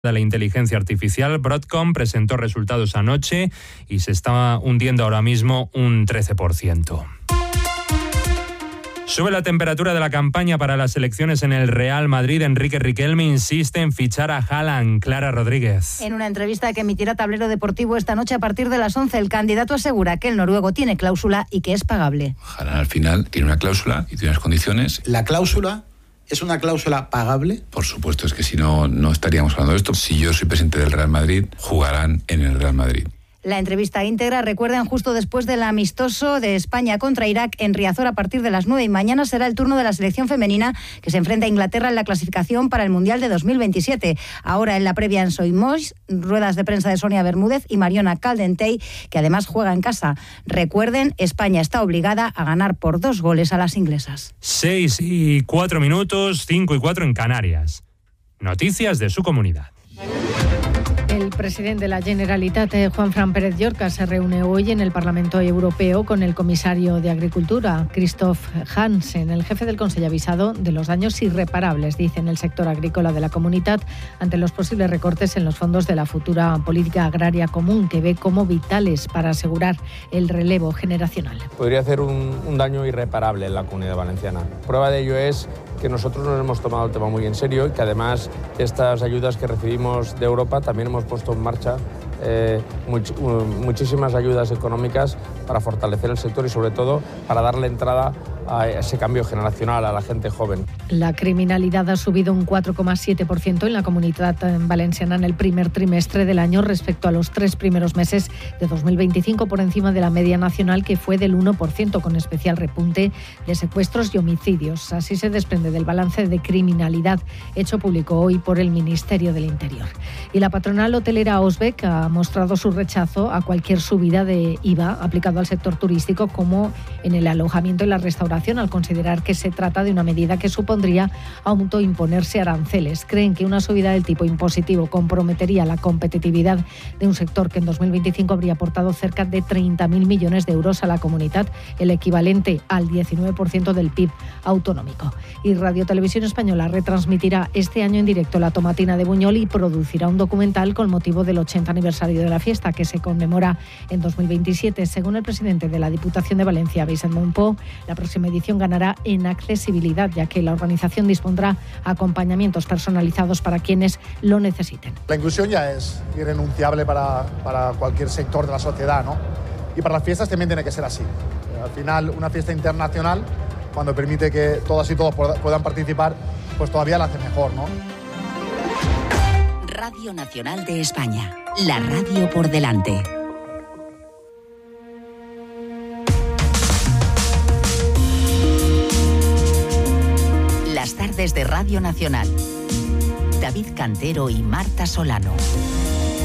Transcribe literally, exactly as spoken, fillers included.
de la inteligencia artificial. Broadcom presentó resultados anoche y se está hundiendo ahora mismo un trece por ciento. Sube la temperatura de la campaña para las elecciones en el Real Madrid. Enrique Riquelme insiste en fichar a Haaland. Clara Rodríguez. En una entrevista que emitirá Tablero Deportivo esta noche a partir de las once, el candidato asegura que el noruego tiene cláusula y que es pagable. Haaland al final tiene una cláusula y tiene unas condiciones. ¿La cláusula es una cláusula pagable? Por supuesto, es que si no, no estaríamos hablando de esto. Si yo soy presidente del Real Madrid, jugarán en el Real Madrid. La entrevista íntegra, recuerden, justo después del amistoso de España contra Irak en Riazor a partir de las nueve, y mañana será el turno de la selección femenina que se enfrenta a Inglaterra en la clasificación para el Mundial de dos mil veintisiete. Ahora en la previa en Soimoix, ruedas de prensa de Sonia Bermúdez y Mariona Caldentey, que además juega en casa. Recuerden, España está obligada a ganar por dos goles a las inglesas. Seis y cuatro minutos, cinco y cuatro en Canarias. Noticias de su comunidad. El presidente de la Generalitat, Juanfran Pérez Llorca, se reúne hoy en el Parlamento Europeo con el comisario de Agricultura, Christoph Hansen. El jefe del Consejo ha avisado de los daños irreparables, dice, en el sector agrícola de la Comunitat ante los posibles recortes en los fondos de la futura política agraria común, que ve como vitales para asegurar el relevo generacional. Podría hacer un, un daño irreparable en la Comunidad Valenciana. Prueba de ello es que nosotros nos hemos tomado el tema muy en serio y que además estas ayudas que recibimos de Europa también hemos puesto en marcha eh, much, muchísimas ayudas económicas para fortalecer el sector y sobre todo para darle entrada a ese cambio generacional a la gente joven. La criminalidad ha subido un cuatro coma siete por ciento en la Comunidad Valenciana en el primer trimestre del año respecto a los tres primeros meses de dos mil veinticinco, por encima de la media nacional, que fue del uno por ciento, con especial repunte de secuestros y homicidios. Así se desprende del balance de criminalidad hecho público hoy por el Ministerio del Interior. Y la patronal hotelera Osbec ha mostrado su rechazo a cualquier subida de I V A aplicado al sector turístico, como en el alojamiento y la restauración, al considerar que se trata de una medida que supondría autoimponerse aranceles. Creen que una subida del tipo impositivo comprometería la competitividad de un sector que en dos mil veinticinco habría aportado cerca de treinta mil millones de euros a la comunidad, el equivalente al diecinueve por ciento del P I B autonómico. Y Radio Televisión Española retransmitirá este año en directo la Tomatina de Buñol y producirá un documental con motivo del ochenta aniversario de la fiesta, que se conmemora en dos mil veintisiete. Según el presidente de la Diputación de Valencia, Vicent Monpó, la próxima edición ganará en accesibilidad, ya que la organización dispondrá acompañamientos personalizados para quienes lo necesiten. La inclusión ya es irrenunciable para, para cualquier sector de la sociedad, ¿no? Y para las fiestas también tiene que ser así. Al final, una fiesta internacional, cuando permite que todas y todos puedan participar, pues todavía la hace mejor, ¿no? Radio Nacional de España, la radio por delante. Las tardes de Radio Nacional. David Cantero y Marta Solano.